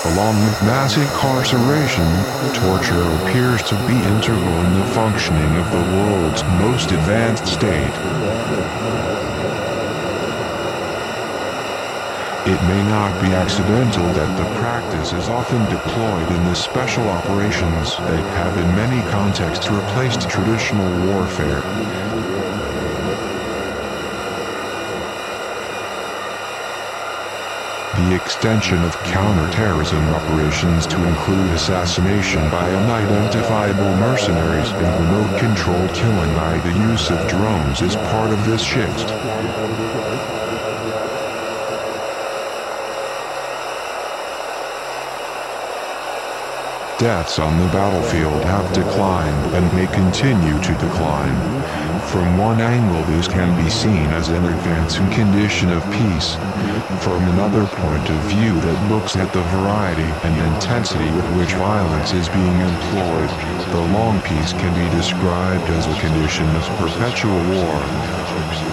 Along with mass incarceration, torture appears to be integral in the functioning of the world's most advanced state. It may not be accidental that the practice is often deployed in the special operations that have in many contexts replaced traditional warfare. The extension of counterterrorism operations to include assassination by unidentifiable mercenaries and remote-controlled killing by the use of drones is part of this shift. Deaths on the battlefield have declined and may continue to decline. From one angle, this can be seen as an advancing condition of peace. From another point of view that looks at the variety and intensity with which violence is being employed, the long peace can be described as a condition of perpetual war.